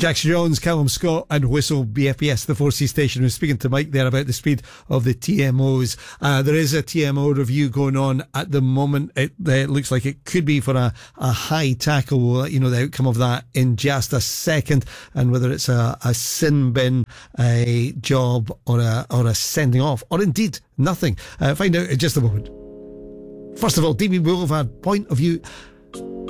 Jackson Jones, Callum Scott and Whistle BFBS, the 4C station. We're speaking to Mike there about the speed of the TMOs. There is a TMO review going on at the moment. It looks like it could be for a high tackle. We'll let you know the outcome of that in just a second, and whether it's a sin bin, a job or a sending off, or indeed nothing. Find out in just a moment. First of all, DB Boulevard point of view